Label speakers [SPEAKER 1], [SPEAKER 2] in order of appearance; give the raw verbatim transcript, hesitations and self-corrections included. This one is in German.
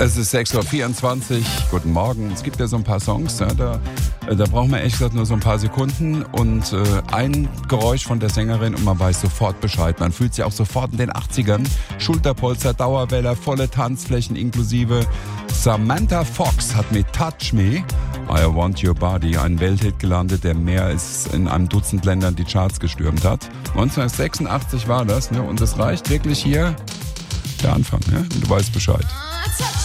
[SPEAKER 1] Es ist sechs Uhr vierundzwanzig. Guten Morgen. Es gibt ja so ein paar Songs, ja, da, da braucht man ehrlich gesagt nur so ein paar Sekunden und äh, ein Geräusch von der Sängerin und man weiß sofort Bescheid. Man fühlt sich auch sofort in den achtzigern. Schulterpolster, Dauerweller, volle Tanzflächen inklusive. Samantha Fox hat mit Touch Me, I Want Your Body, einen Welthit gelandet, der mehr als in einem Dutzend Ländern die Charts gestürmt hat. neunzehnhundertsechsundachtzig war das, ne? Und das reicht wirklich hier der Anfang, ne? Und du weißt Bescheid.